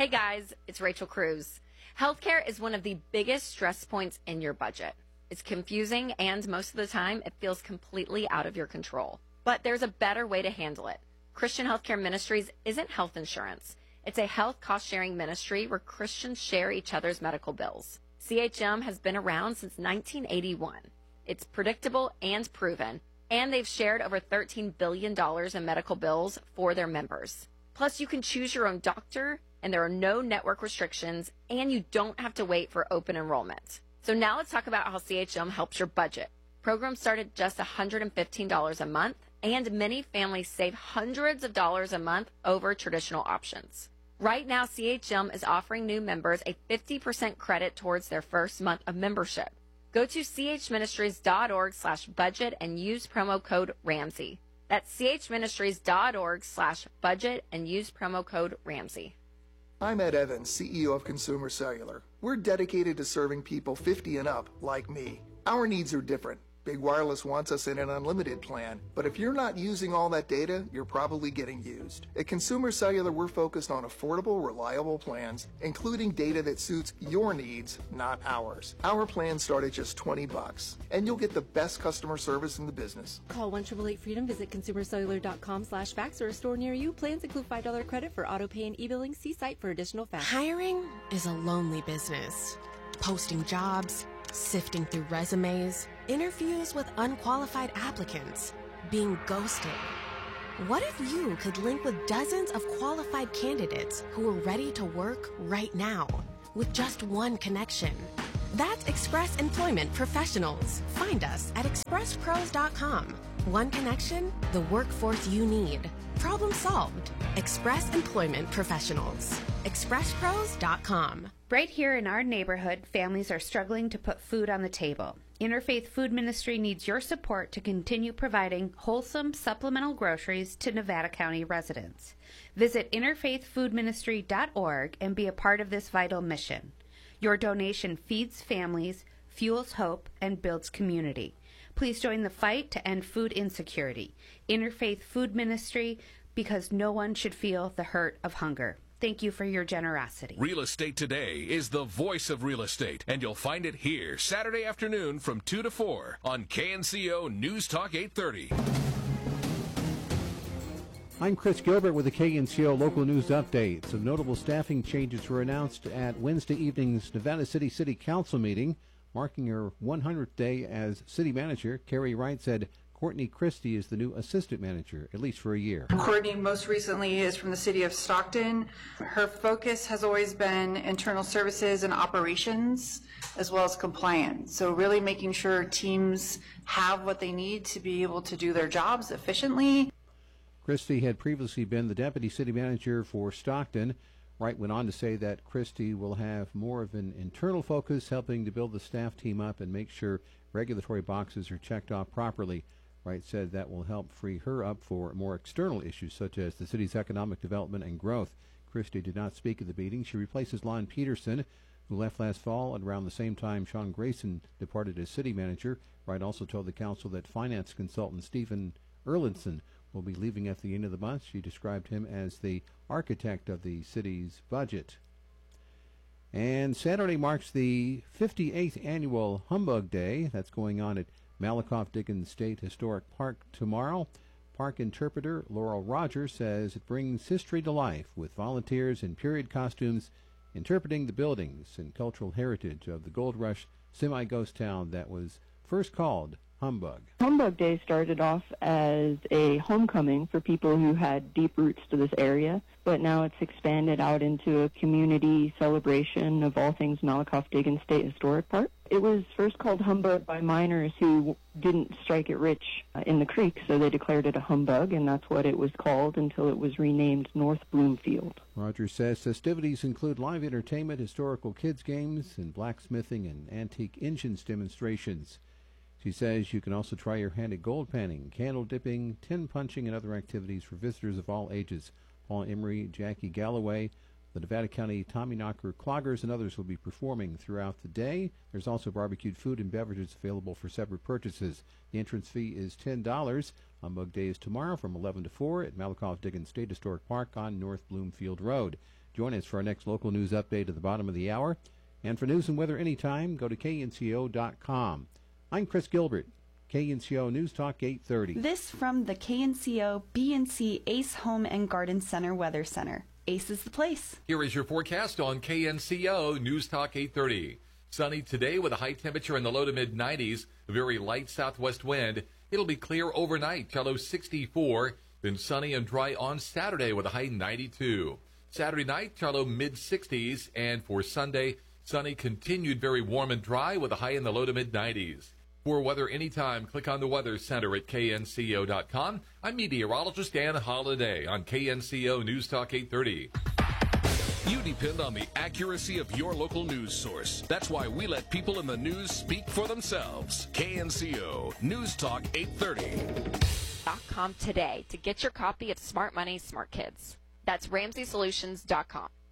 Hey guys, it's Rachel Cruz. Healthcare is one of the biggest stress points in your budget. It's confusing and most of the time it feels completely out of your control. But there's a better way to handle it. Christian Healthcare Ministries isn't health insurance. It's a health cost-sharing ministry where Christians share each other's medical bills. CHM has been around since 1981. It's predictable and proven, and they've shared over $13 billion in medical bills for their members. Plus, you can choose your own doctor, and there are no network restrictions, and you don't have to wait for open enrollment. So now let's talk about how CHM helps your budget. Programs start at just $115 a month, and many families save hundreds of dollars a month over traditional options. Right now, CHM is offering new members a 50% credit towards their first month of membership. Go to chministries.org/budget and use promo code Ramsey. That's chministries.org/budget and use promo code Ramsey. I'm Ed Evans, CEO of Consumer Cellular. We're dedicated to serving people 50 and up, like me. Our needs are different. Big Wireless wants us in an unlimited plan, but if you're not using all that data, you're probably getting used. At Consumer Cellular, we're focused on affordable, reliable plans, including data that suits your needs, not ours. Our plans start at just $20, and you'll get the best customer service in the business. Call 1-888-FREEDOM, visit consumercellular.com/facts or a store near you. Plans include $5 credit for auto pay and e-billing. See site for additional facts. Hiring is a lonely business. Posting jobs, sifting through resumes, interviews with unqualified applicants, being ghosted. What if you could link with dozens of qualified candidates who are ready to work right now with just one connection? That's Express Employment Professionals. Find us at expresspros.com. One connection, the workforce you need. Problem solved. Express Employment Professionals. expresspros.com. Right here in our neighborhood, families are struggling to put food on the table. Interfaith Food Ministry needs your support to continue providing wholesome supplemental groceries to Nevada County residents. Visit interfaithfoodministry.org and be a part of this vital mission. Your donation feeds families, fuels hope, and builds community. Please join the fight to end food insecurity. Interfaith Food Ministry, because no one should feel the hurt of hunger. Thank you for your generosity. Real Estate Today is the voice of real estate, and you'll find it here Saturday afternoon from 2 to 4 on KNCO News Talk 830. I'm Chris Gilbert with the KNCO Local News Update. Some notable staffing changes were announced at Wednesday evening's Nevada City Council meeting. Marking her 100th day as city manager, Carrie Wright said Courtney Christie is the new assistant manager, at least for a year. Courtney most recently is from the city of Stockton. Her focus has always been internal services and operations, as well as compliance. So really making sure teams have what they need to be able to do their jobs efficiently. Christie had previously been the deputy city manager for Stockton. Wright went on to say that Christie will have more of an internal focus, helping to build the staff team up and make sure regulatory boxes are checked off properly. Wright said that will help free her up for more external issues such as the city's economic development and growth. Christie did not speak at the meeting. She replaces Lon Peterson, who left last fall, and around the same time Sean Grayson departed as city manager. Wright also told the council that finance consultant Stephen Erlinson will be leaving at the end of the month. She described him as the architect of the city's budget. And Saturday marks the 58th annual Humbug Day. That's going on at Malakoff Diggins State Historic Park tomorrow. Park interpreter Laurel Rogers says it brings history to life with volunteers in period costumes interpreting the buildings and cultural heritage of the gold rush semi-ghost town that was first called Humbug. Humbug Day started off as a homecoming for people who had deep roots to this area, but now it's expanded out into a community celebration of all things Malakoff Diggins State Historic Park. It was first called Humbug by miners who didn't strike it rich in the creek, so they declared it a humbug, and that's what it was called until it was renamed North Bloomfield. Rogers says festivities include live entertainment, historical kids games, and blacksmithing and antique engines demonstrations. She says you can also try your hand at gold panning, candle dipping, tin punching, and other activities for visitors of all ages. Paul Emery, Jackie Galloway, the Nevada County Tommyknocker Cloggers, and others will be performing throughout the day. There's also barbecued food and beverages available for separate purchases. The entrance fee is $10. Humbug Day is tomorrow from 11 to 4 at Malakoff Diggins State Historic Park on North Bloomfield Road. Join us for our next local news update at the bottom of the hour. And for news and weather anytime, go to knco.com. I'm Chris Gilbert, KNCO News Talk 830. This from the KNCO BNC Ace Home and Garden Center Weather Center. Ace is the place. Here is your forecast on KNCO News Talk 830. Sunny today with a high temperature in the low to mid 90s, a very light southwest wind. It'll be clear overnight, low 64, then sunny and dry on Saturday with a high 92. Saturday night, low mid 60s, and for Sunday, sunny continued very warm and dry with a high in the low to mid 90s. For weather anytime, click on the Weather Center at knco.com. I'm meteorologist Dan Holliday on KNCO News Talk 830. You depend on the accuracy of your local news source. That's why we let people in the news speak for themselves. KNCO News Talk 830. .com today to get your copy of Smart Money, Smart Kids. That's RamseySolutions.com.